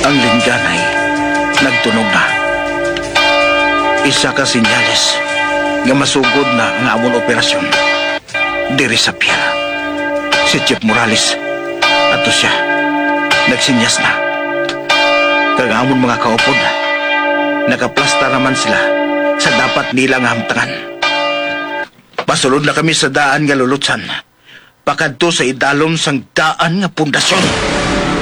Ang lingganay nagtunog na. Isa ka sinyales nga masugod na ang amon operasyon diri sa pier. Si Chief Morales ato siya nagsinyas na. Kag amon mga kaupod nakaplasta naman sila sa dapat nila nga hamtangan. Pasulod na kami sa daan nga lulutsan pakadto sa idalom sang daan nga pundasyon.